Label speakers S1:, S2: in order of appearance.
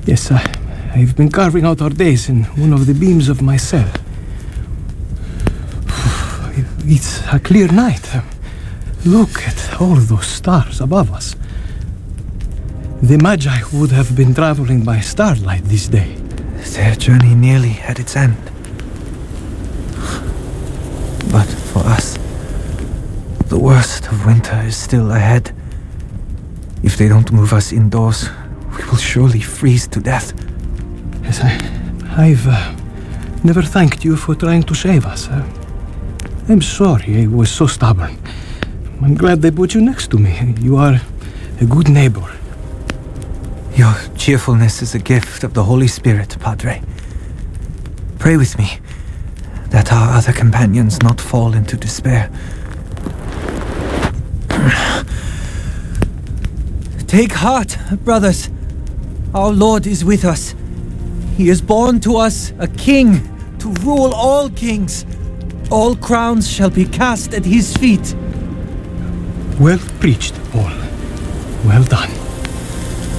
S1: Yes, I've been carving out our days in one of the beams of my cell. It's a clear night. Look at all those stars above us. The Magi would have been traveling by starlight this day.
S2: Their journey nearly at its end. But for us, the worst of winter is still ahead. If they don't move us indoors, we will surely freeze to death.
S1: Yes, I've never thanked you for trying to save us. I'm sorry I was so stubborn. I'm glad they put you next to me. You are a good neighbor.
S2: Your cheerfulness is a gift of the Holy Spirit, Padre. Pray with me that our other companions not fall into despair. Take heart, brothers. Our Lord is with us. He is born to us a king to rule all kings. All crowns shall be cast at his feet.
S1: Well preached, Paul. Well done.